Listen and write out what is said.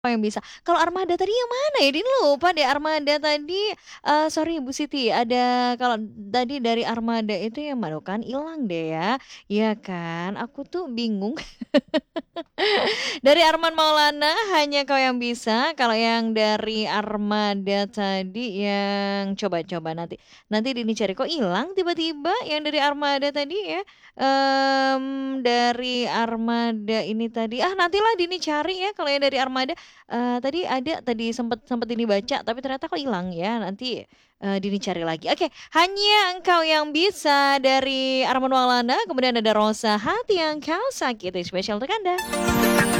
Yang bisa. Kalau Armada tadi yang mana ya? Dini lupa deh Armada tadi. Sorry Bu Siti, ada kalau tadi dari Armada itu yang mana kan hilang deh ya. Iya kan? Aku tuh bingung. Dari Arman Maulana hanya kau yang bisa. Kalau yang dari Armada tadi yang coba-coba nanti. Nanti Dini cari kok hilang tiba-tiba yang dari Armada tadi ya. Dari Armada ini tadi. Ah, nantilah Dini cari ya kalau yang dari Armada. Tadi ada tadi sempat sempat Dini baca tapi ternyata kok hilang ya. Nanti Dini cari lagi. Oke, hanya engkau yang bisa dari Arman Maulana. Kemudian ada Rosa Hati yang kau sakiti spesial untuk Anda.